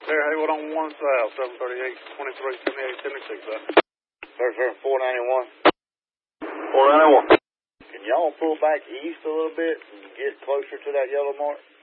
There, Haywood on 1 South, 738, 23, 78, 76, sir. 491. 491. Can y'all pull back east a little bit and get closer to that yellow mark?